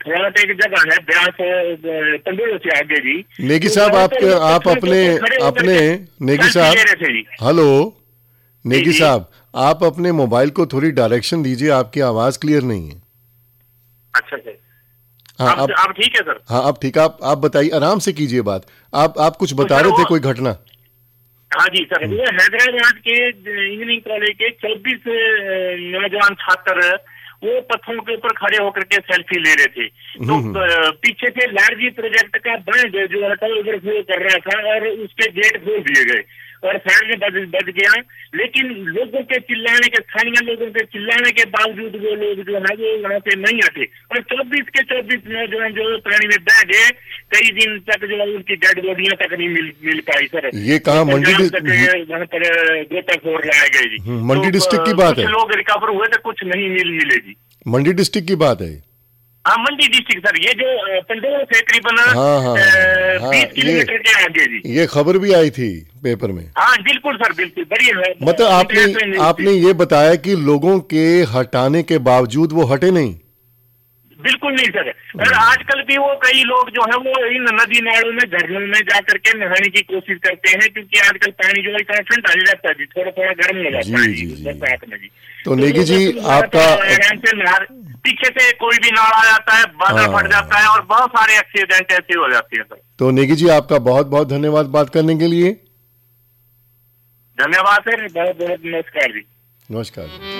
वहाँ पे एक जगह है ब्यास पंडोल से आगे जी। नेगी तो साहब वहाँ पर लोग आप पत्थरों के अपने ऊपर खड़े होकर अपने के नेगी सेल्फी साहब, ले रहे थे जी। हेलो जी नेगी जी। साहब, आप अपने मोबाइल को थोड़ी डायरेक्शन दीजिए, आपकी आवाज क्लियर नहीं है। अच्छा सर। हाँ अब ठीक है सर। हाँ अब ठीक। आप बताइए, आराम से कीजिए बात। आप कुछ तो बता सर रहे वो, थे, कोई घटना? हाँ जी सर, वो हैदराबाद के इंजीनियरिंग कॉलेज के 24 नौजवान छात्र वो पत्थरों के ऊपर खड़े होकर के सेल्फी ले रहे थे। तो पीछे से लार्जी प्रोजेक्ट का बांध जो है ओवरफ्लो कर रहा था और उसके गेट खोल दिए गए और साइड में बच गया। लेकिन लोगों के चिल्लाने के, स्थानीय लोगों के चिल्लाने के बावजूद वो लोग जो है वो वहाँ से नहीं आते और 24 के 24 नौजवान जो पानी में बह गए। कई दिन तक जो है उनकी डेड बॉडियां तक नहीं मिल पाई सर। ये कहाँ, मंडी वहाँ पर गोताखोर लाए गए जी। मंडी डिस्ट्रिक्ट की बात है? कुछ लोग रिकवर हुए थे, कुछ नहीं मिले जी। मंडी डिस्ट्रिक्ट की बात है? हाँ मंडी डिस्ट्रिक्ट सर, ये जो पंडोल से करीबन हाँ 20 किलोमीटर के आगे जी। ये खबर भी आई थी पेपर में। हाँ बिल्कुल सर, बिल्कुल बढ़िया है। मतलब आपने ये बताया कि लोगों के हटाने के बावजूद वो हटे नहीं? बिल्कुल नहीं सर। और आजकल भी वो कई लोग जो है वो इन नदी नालों में, झरनों में जा करके नहाने की कोशिश करते हैं, क्योंकि आजकल पानी जो है इतना ठंडा नहीं रहता जी, थोड़ा थोड़ा गर्म हो जाता है जी बरसात में जी। तो नेगी जी आपका आराम से नहा, पीछे से कोई भी नाला आ जाता है, बादल फट जाता है और बहुत सारे एक्सीडेंट ऐसे हो जाते हैं सर। तो नेगी जी आपका बहुत बहुत धन्यवाद बात करने के लिए। धन्यवाद सर, बहुत बहुत नमस्कार जी। नमस्कार।